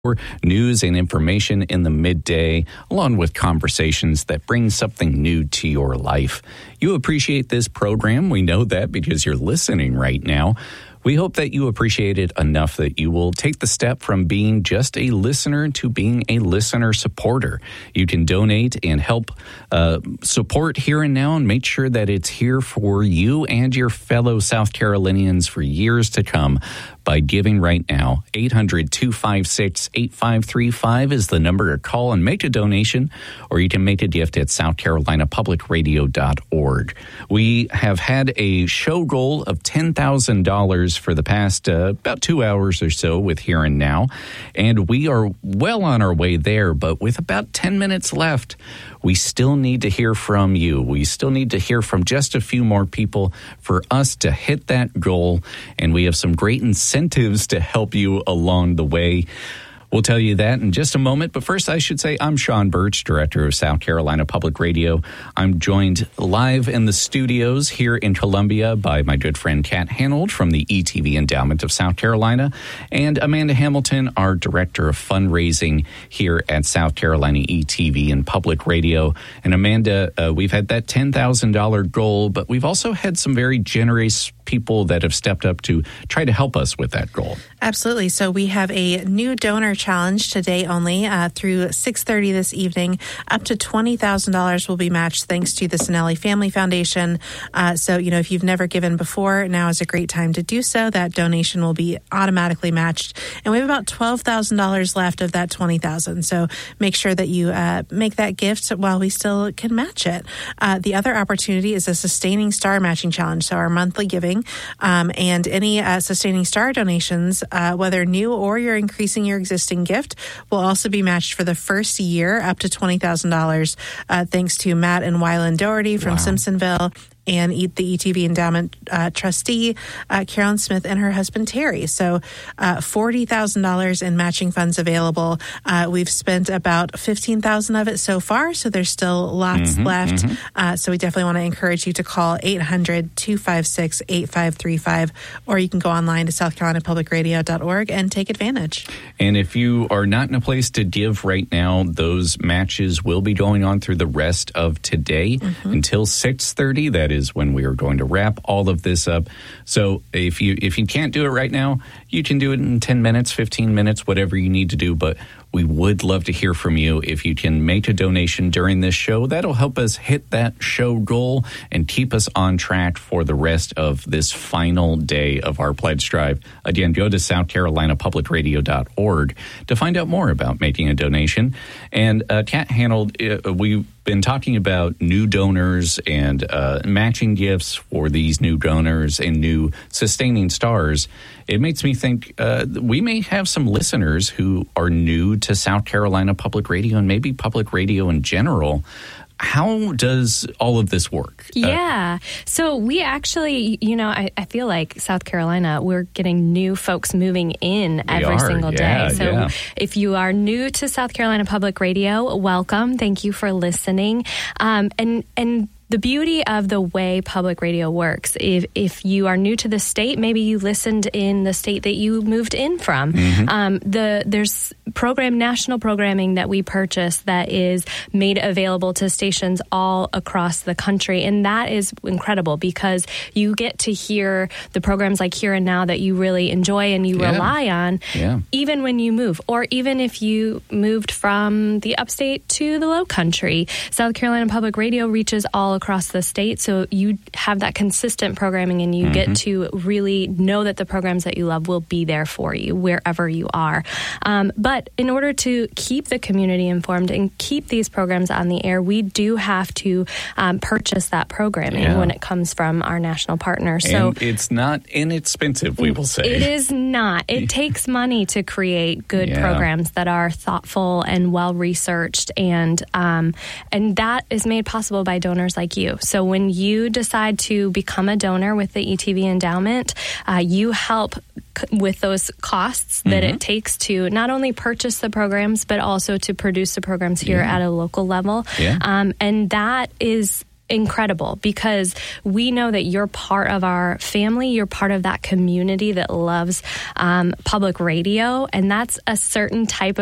news and information in the midday, along with conversations that bring something new to your life. You appreciate this program. We know that because you're listening right now. We hope that you appreciate it enough that you will take the step from being just a listener to being a listener supporter. You can donate and help support Here and Now and make sure that it's here for you and your fellow South Carolinians for years to come by giving right now. 800-256-8535 is the number to call and make a donation, or you can make a gift at southcarolinapublicradio.org. We have had a show goal of $10,000 for the past about 2 hours or so with Here and Now, and we are well on our way there, but with about 10 minutes left, we still need to hear from you. We still need to hear from just a few more people for us to hit that goal, and we have some great incentives to help you along the way. We'll tell you that in just a moment, but first I should say I'm Sean Birch, Director of South Carolina Public Radio. I'm joined live in the studios here in Columbia by my good friend Kat Hanold from the ETV Endowment of South Carolina, and Amanda Hamilton, our Director of Fundraising here at South Carolina ETV and Public Radio. And Amanda, we've had that $10,000 goal, but we've also had some very generous people that have stepped up to try to help us with that goal. Absolutely. So we have a new donor challenge today only through 6:30 this evening. Up to $20,000 will be matched thanks to the Sinelli Family Foundation. So, if you've never given before, now is a great time to do so. That donation will be automatically matched. And we have about $12,000 left of that $20,000. So make sure that you make that gift while we still can match it. The other opportunity is a Sustaining Star Matching Challenge. So our monthly giving and any Sustaining Star donations, whether new or you're increasing your existing gift, will also be matched for the first year up to $20,000 thanks to Matt and Wyland Doherty from Simpsonville, and the ETV Endowment trustee, Carolyn Smith, and her husband, Terry. So $40,000 in matching funds available. We've spent about $15,000 of it so far, so there's still lots left. So we definitely want to encourage you to call 800-256-8535, or you can go online to southcarolinapublicradio.org and take advantage. And if you are not in a place to give right now, those matches will be going on through the rest of today until 6:30. That is when we are going to wrap all of this up. So if you can't do it right now, you can do it in 10 minutes, 15 minutes, whatever you need to do. But we would love to hear from you. If you can make a donation during this show, that'll help us hit that show goal and keep us on track for the rest of this final day of our pledge drive. Again, go to southcarolinapublicradio.org to find out more about making a donation. And Kat Hanold, we've been talking about new donors and matching gifts for these new donors and new Sustaining Stars. It makes me think we may have some listeners who are new to South Carolina Public Radio and maybe public radio in general. How does all of this work? Yeah. So we actually, I feel like South Carolina, we're getting new folks moving in every single day. So if you are new to South Carolina Public Radio, welcome. Thank you for listening. And the beauty of the way public radio works, if you are new to the state, maybe you listened in the state that you moved in from. There's national programming that we purchase that is made available to stations all across the country. And that is incredible because you get to hear the programs like Here and Now that you really enjoy and you rely on, even when you move, or even if you moved from the upstate to the low country. South Carolina Public Radio reaches all across the state, so you have that consistent programming and you get to really know that the programs that you love will be there for you wherever you are. But in order to keep the community informed and keep these programs on the air, we do have to purchase that programming when it comes from our national partners. So it's not inexpensive, we will say. It is not. It takes money to create good programs that are thoughtful and well-researched, and that is made possible by donors like you. So when you decide to become a donor with the ETV Endowment, you help with those costs that it takes to not only purchase the programs, but also to produce the programs here at a local level. And that is incredible because we know that you're part of our family. You're part of that community that loves public radio. And that's a certain type of